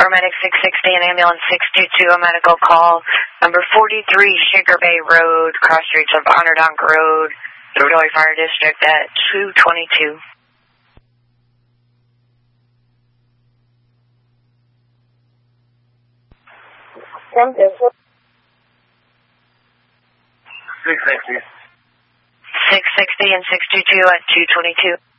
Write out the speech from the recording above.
paramedic 660 and ambulance 622, a medical call. Number 43 Sugar Bay Road, cross streets of Onerdonk Road, Illinois Fire District at 222. From this 660. 660 and 622 at 222.